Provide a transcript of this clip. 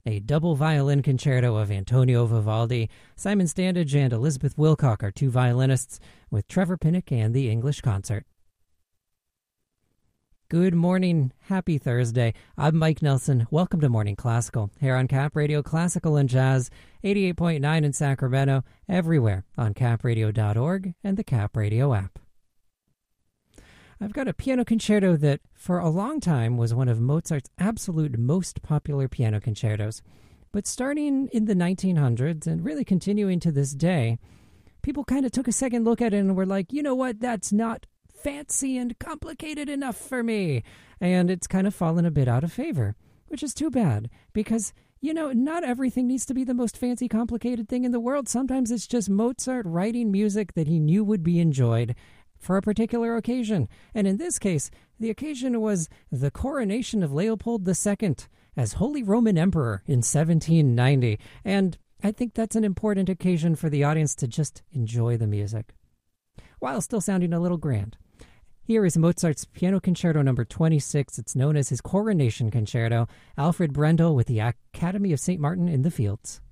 a double violin concerto of Antonio Vivaldi. Simon Standage and Elizabeth Wilcock are two violinists, with Trevor Pinnock and the English Concert. Good morning. Happy Thursday. I'm Mike Nelson. Welcome to Morning Classical, here on Cap Radio Classical and Jazz, 88.9 in Sacramento, everywhere on capradio.org and the Cap Radio app. I've got a piano concerto that, for a long time, was one of Mozart's absolute most popular piano concertos. But starting in the 1900s and really continuing to this day, people kind of took a second look at it and were like, you know what, that's not fancy and complicated enough for me. And it's kind of fallen a bit out of favor, which is too bad because, you know, not everything needs to be the most fancy, complicated thing in the world. Sometimes it's just Mozart writing music that he knew would be enjoyed for a particular occasion. And in this case, the occasion was the coronation of Leopold II as Holy Roman Emperor in 1790. And I think that's an important occasion for the audience to just enjoy the music, while still sounding a little grand. Here is Mozart's Piano Concerto No. 26. It's known as his Coronation Concerto. Alfred Brendel with the Academy of St. Martin in the Fields.